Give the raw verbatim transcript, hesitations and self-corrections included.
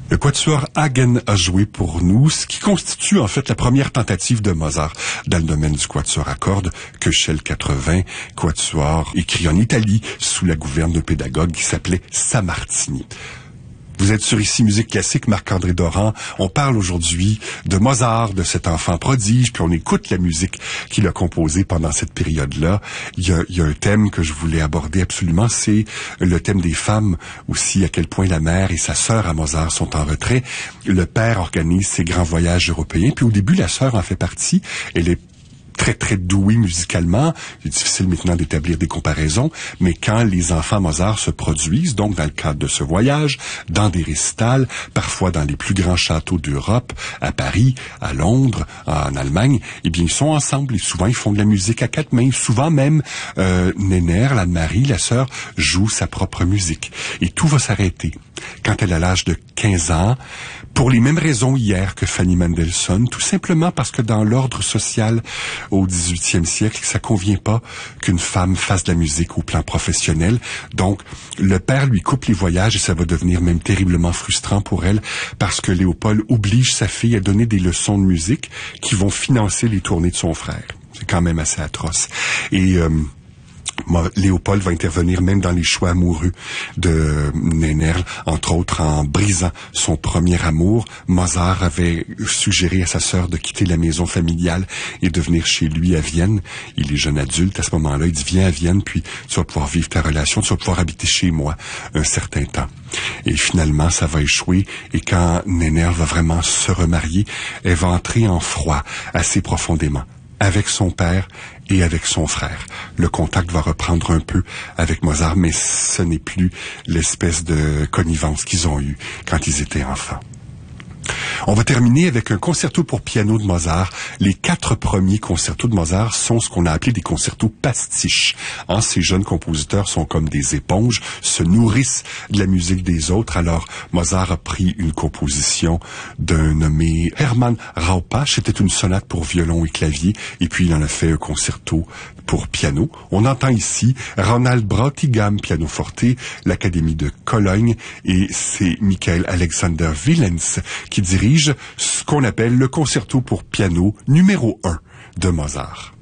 Le quatuor Hagen a joué pour nous, ce qui constitue en fait la première tentative de Mozart dans le domaine du quatuor à cordes, Köchel quatre-vingts, quatuor écrit en Italie sous la gouverne d'un pédagogue qui s'appelait Sammartini. Vous êtes sur Ici Musique Classique, Marc-André Doran. On parle aujourd'hui de Mozart, de cet enfant prodige, puis on écoute la musique qu'il a composée pendant cette période-là. Il y a, il y a un thème que je voulais aborder absolument, c'est le thème des femmes aussi, à quel point la mère et sa sœur à Mozart sont en retrait. Le père organise ses grands voyages européens, puis au début, la sœur en fait partie. Elle est très, très doué musicalement. C'est difficile maintenant d'établir des comparaisons, mais quand les enfants Mozart se produisent, donc dans le cadre de ce voyage, dans des récitals, parfois dans les plus grands châteaux d'Europe, à Paris, à Londres, en Allemagne, eh bien, ils sont ensemble et souvent, ils font de la musique à quatre mains. Souvent même, euh, Néner, l'Anne-Marie, la sœur, joue sa propre musique. Et tout va s'arrêter quand elle a l'âge de quinze ans, pour les mêmes raisons hier que Fanny Mendelssohn, tout simplement parce que dans l'ordre social au dix-huitième siècle, ça convient pas qu'une femme fasse de la musique au plan professionnel. Donc, le père lui coupe les voyages et ça va devenir même terriblement frustrant pour elle parce que Léopold oblige sa fille à donner des leçons de musique qui vont financer les tournées de son frère. C'est quand même assez atroce. Et euh, Léopold va intervenir même dans les choix amoureux de Néner, entre autres en brisant son premier amour. Mozart avait suggéré à sa sœur de quitter la maison familiale et de venir chez lui à Vienne. Il est jeune adulte à ce moment-là. Il dit, viens à Vienne, puis tu vas pouvoir vivre ta relation, tu vas pouvoir habiter chez moi un certain temps. Et finalement, ça va échouer. Et quand Néner va vraiment se remarier, elle va entrer en froid assez profondément avec son père et avec son frère. Le contact va reprendre un peu avec Mozart, mais ce n'est plus l'espèce de connivence qu'ils ont eue quand ils étaient enfants. On va terminer avec un concerto pour piano de Mozart. Les quatre premiers concertos de Mozart sont ce qu'on a appelé des concertos pastiches. Hein, ces jeunes compositeurs sont comme des éponges, se nourrissent de la musique des autres. Alors, Mozart a pris une composition d'un nommé Hermann Raupach. C'était une sonate pour violon et clavier. Et puis, il en a fait un concerto pour piano. On entend ici Ronald Bräutigam, pianoforte, l'Académie de Cologne. Et c'est Michael Alexander Willens qui dirige ce qu'on appelle le concerto pour piano numéro un de Mozart.